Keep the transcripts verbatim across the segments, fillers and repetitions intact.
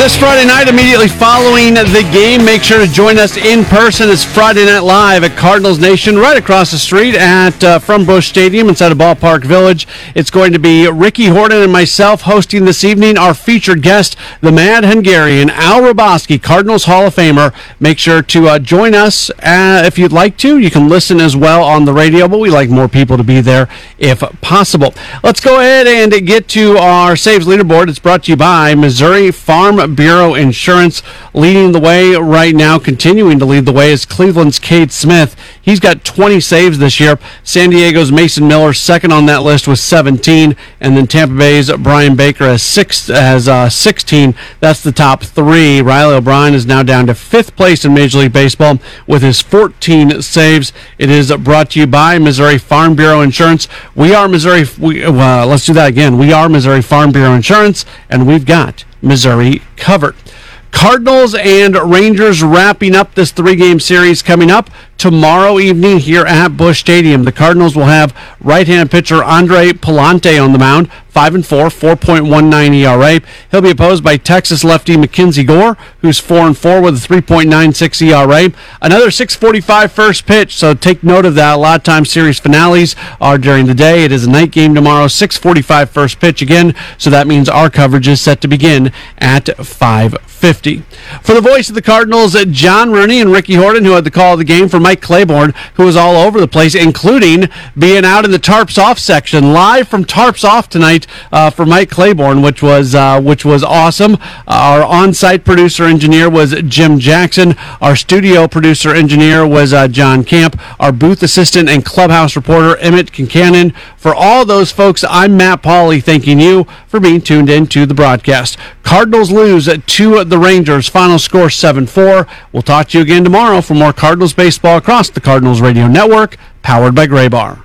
This Friday night, immediately following the game, make sure to join us in person. It's Friday Night Live at Cardinals Nation, right across the street at uh, from Busch Stadium inside of Ballpark Village. It's going to be Ricky Horton and myself hosting this evening. Our featured guest, the Mad Hungarian, Al Hrabosky, Cardinals Hall of Famer. Make sure to uh, join us uh, if you'd like to. You can listen as well on the radio, but we like more people to be there if possible. Let's go ahead and get to our saves leaderboard. It's brought to you by Missouri Farm Bureau Insurance. Leading the way right now, continuing to lead the way, is Cleveland's Cade Smith. He's got twenty saves this year. San Diego's Mason Miller second on that list with seventeen, and then Tampa Bay's Brian Baker has six has uh, sixteen. That's the top three. Riley O'Brien is now down to fifth place in Major League Baseball with his fourteen saves. It is brought to you by Missouri Farm Bureau Insurance. We are Missouri. We, uh, let's do that again. We are Missouri Farm Bureau Insurance, and we've got Missouri covered. Cardinals and Rangers wrapping up this three-game series coming up tomorrow evening here at Busch Stadium. The Cardinals will have right-hand pitcher Andre Pallante on the mound, five and four, four point one nine E R A. He'll be opposed by Texas lefty Mackenzie Gore, who's four and four with a three point nine six E R A. Another six forty-five first pitch, so take note of that. A lot of times series finales are during the day. It is a night game tomorrow, six forty-five first pitch again, so that means our coverage is set to begin at five fifty. For the voice of the Cardinals, John Rooney and Ricky Horton, who had the call of the game, for Mike Claiborne, who was all over the place, including being out in the Tarps Off section, live from Tarps Off tonight uh, for Mike Claiborne, which was uh, which was awesome. Our on-site producer engineer was Jim Jackson. Our studio producer engineer was uh, John Camp. Our booth assistant and clubhouse reporter Emmett Kincannon. For all those folks, I'm Matt Pauley, thanking you for being tuned in to the broadcast. Cardinals lose to the Rangers. Final score seven four. We'll talk to you again tomorrow for more Cardinals baseball across the Cardinals Radio Network, powered by Gray Bar.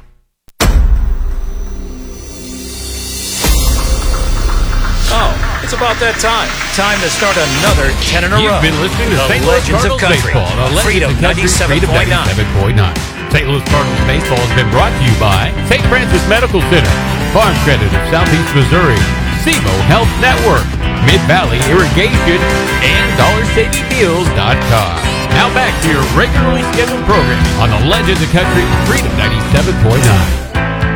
Oh, it's about that time. Time to start another ten in a You've row. been listening to the Saint Louis Legends of Cardinals Country. Baseball on Freedom ninety-seven point nine. ninety-seven point nine. Saint Louis Cardinals Baseball has been brought to you by Saint Francis Medical Center, Farm Credit of Southeast Missouri, S E M O Health Network, Mid-Valley Irrigation, and Dollar Shady Deals dot com. Now back to your regularly scheduled program on the Legends of Country, Freedom ninety-seven point nine.